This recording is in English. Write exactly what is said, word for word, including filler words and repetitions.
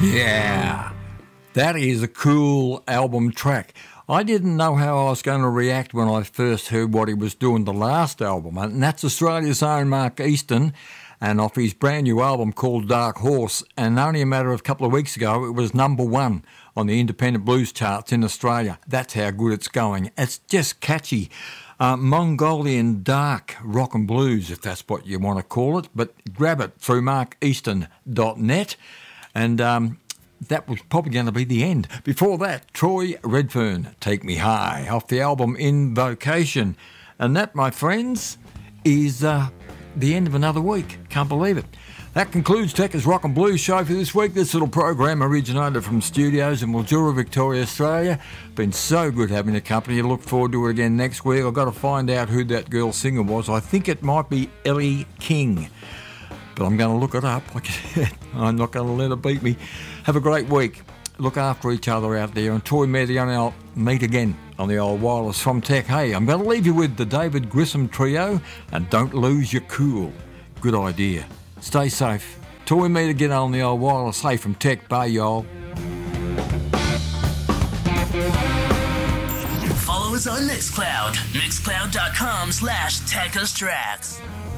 Yeah, that is a cool album track. I didn't know how I was going to react when I first heard what he was doing the last album, and that's Australia's own Mark Easton, and off his brand new album called Dark Horse, and only a matter of a couple of weeks ago it was number one on the independent blues charts in Australia. That's how good it's going. It's just catchy. Uh, Mongolian dark rock and blues, if that's what you want to call it, but grab it through mark easton dot net, and um, that was probably going to be the end. Before that, Troy Redfern, Take Me High, off the album Invocation. And that, my friends, is uh, the end of another week. Can't believe it. That concludes Tekka's Rock and Blues show for this week. This little program originated from studios in Mildura, Victoria, Australia. Been so good having the company. Look forward to it again next week. I've got to find out who that girl singer was. I think it might be Ellie King. But I'm going to look it up. Like I said, I'm not going to let it beat me. Have a great week. Look after each other out there. Until we meet again, I'll meet again on the old wireless from Tech. Hey, I'm going to leave you with the David Grissom Trio and Don't Lose Your Cool. Good idea. Stay safe. Till we meet again on the old wireless. Hey, from Tech. Bye, y'all. Follow us on Mixcloud. Mixcloud.com slash Tekka's Tracks.